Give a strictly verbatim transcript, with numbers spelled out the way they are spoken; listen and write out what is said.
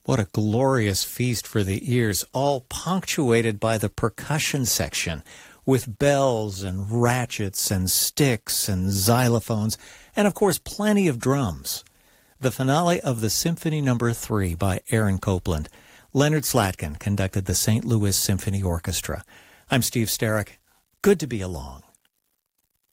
What a glorious feast for the ears, all punctuated by the percussion section, with bells and ratchets and sticks and xylophones, and of course plenty of drums. The finale of the Symphony Number Three by Aaron Copland. Leonard Slatkin conducted the Saint Louis Symphony Orchestra. I'm Steve Sterrick. Good to be along.